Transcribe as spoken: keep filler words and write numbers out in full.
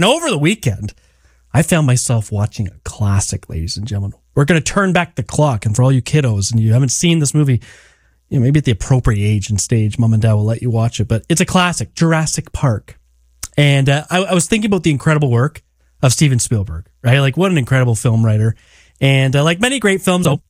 And over the weekend, I found myself watching a classic, ladies and gentlemen. We're going to turn back the clock. And for all you kiddos and you haven't seen this movie, you know, maybe at the appropriate age and stage, mom and dad will let you watch it. But it's a classic, Jurassic Park. And uh, I, I was thinking about the incredible work of Steven Spielberg, right? Like, what an incredible film writer. And uh, like many great films, oh,